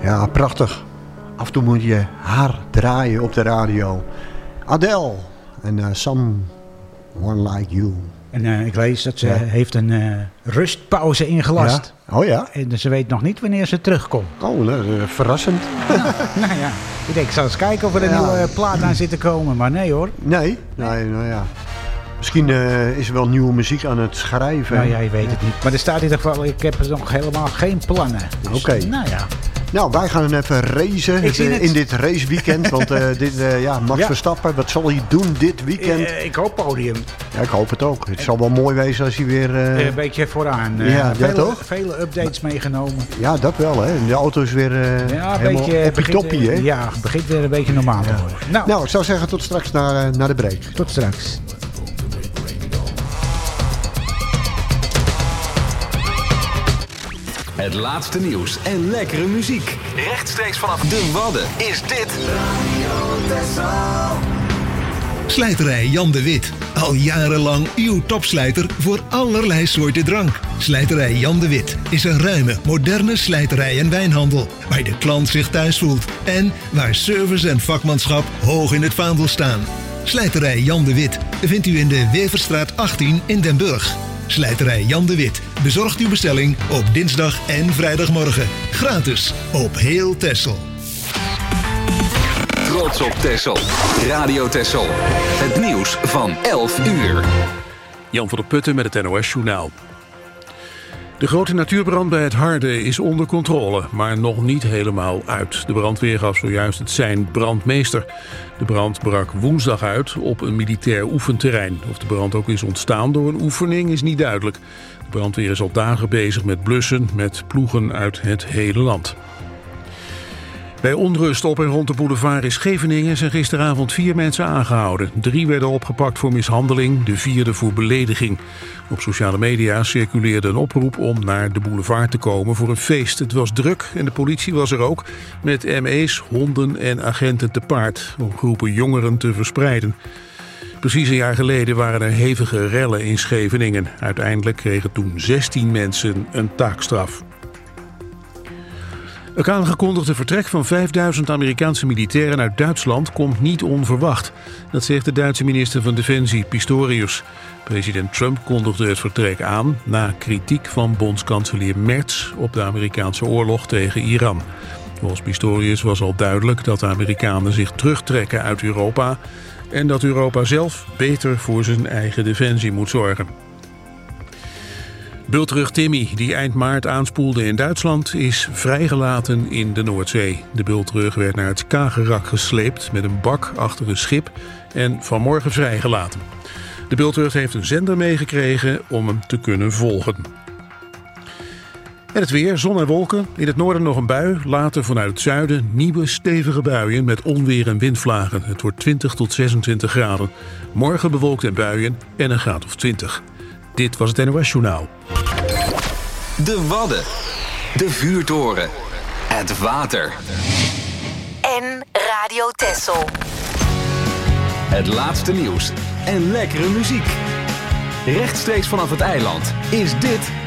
Ja, prachtig. Af en toe moet je haar draaien op de radio. Adele en Someone Like You. En ik lees dat ze heeft een rustpauze ingelast. Ja? Oh ja? En ze weet nog niet wanneer ze terugkomt. Oh, verrassend. Nou ja, ik denk, ik zal eens kijken of er een nieuwe plaat aan zit te komen. Maar nee hoor. Nee, nou ja. Misschien is er wel nieuwe muziek aan het schrijven. Nou ja, je weet het niet. Maar er staat in ieder geval, ik heb nog helemaal geen plannen. Dus, Oké. Nou ja. Nou, wij gaan even racen in dit raceweekend. Want Max Verstappen, wat zal hij doen dit weekend? Ik hoop podium. Ja, ik hoop het ook. Het zal wel mooi wezen als hij weer... een beetje vooraan. Vele updates meegenomen. Ja, dat wel. Hè. De auto is weer helemaal op je toppie. Hè? Ja, het begint weer een beetje normaal te worden. Nou, ik zou zeggen tot straks naar de break. Tot straks. Het laatste nieuws en lekkere muziek. Rechtstreeks vanaf de Wadden is dit Radio Texel. Slijterij Jan de Wit. Al jarenlang uw topslijter voor allerlei soorten drank. Slijterij Jan de Wit is een ruime, moderne slijterij en wijnhandel. Waar de klant zich thuis voelt. En waar service en vakmanschap hoog in het vaandel staan. Slijterij Jan de Wit vindt u in de Weverstraat 18 in Den Burg. Slijterij Jan de Wit bezorgt uw bestelling op dinsdag en vrijdagmorgen. Gratis op heel Texel. Trots op Texel. Radio Texel. Het nieuws van 11 uur. Jan van der Putten met het NOS Journaal. De grote natuurbrand bij het Harde is onder controle, maar nog niet helemaal uit. De brandweer gaf zojuist het sein brandmeester. De brand brak woensdag uit op een militair oefenterrein. Of de brand ook is ontstaan door een oefening is niet duidelijk. De brandweer is al dagen bezig met blussen met ploegen uit het hele land. Bij onrust op en rond de boulevard in Scheveningen zijn gisteravond 4 mensen aangehouden. 3 werden opgepakt voor mishandeling, de 4e voor belediging. Op sociale media circuleerde een oproep om naar de boulevard te komen voor een feest. Het was druk en de politie was er ook, met ME's, honden en agenten te paard, om groepen jongeren te verspreiden. Precies een jaar geleden waren er hevige rellen in Scheveningen. Uiteindelijk kregen toen 16 mensen een taakstraf. Het aangekondigde vertrek van 5000 Amerikaanse militairen uit Duitsland komt niet onverwacht. Dat zegt de Duitse minister van Defensie, Pistorius. President Trump kondigde het vertrek aan na kritiek van bondskanselier Merz op de Amerikaanse oorlog tegen Iran. Volgens Pistorius was al duidelijk dat de Amerikanen zich terugtrekken uit Europa en dat Europa zelf beter voor zijn eigen defensie moet zorgen. Bultrug Timmy, die eind maart aanspoelde in Duitsland, is vrijgelaten in de Noordzee. De bultrug werd naar het Skagerrak gesleept met een bak achter een schip en vanmorgen vrijgelaten. De bultrug heeft een zender meegekregen om hem te kunnen volgen. En het weer, zon en wolken. In het noorden nog een bui, later vanuit het zuiden nieuwe stevige buien met onweer en windvlagen. Het wordt 20 tot 26 graden. Morgen bewolkt en buien en een graad of 20. Dit was het NOS Journaal. De Wadden. De vuurtoren. Het water. En Radio Texel. Het laatste nieuws en lekkere muziek. Rechtstreeks vanaf het eiland is dit